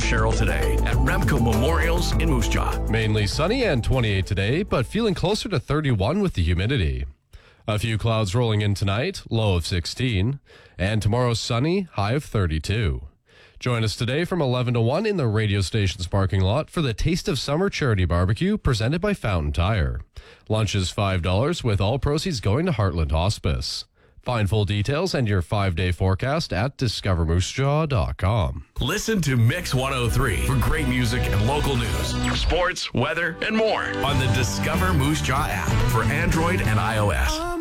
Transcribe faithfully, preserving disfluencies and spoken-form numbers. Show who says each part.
Speaker 1: Cheryl today at Remco Memorials in Moose Jaw.
Speaker 2: Mainly sunny and twenty-eight today, but feeling closer to thirty-one with the humidity. A few clouds rolling in tonight, low of sixteen. And tomorrow sunny, high of thirty-two. Join us today from eleven to one in the radio station's parking lot for the Taste of Summer Charity Barbecue presented by Fountain Tire. Lunch is five dollars with all proceeds going to Heartland Hospice. Find full details and your five-day forecast at discover moose jaw dot com.
Speaker 1: Listen to Mix one oh three for great music and local news, sports, weather, and more on the Discover Moose Jaw app for Android and iOS.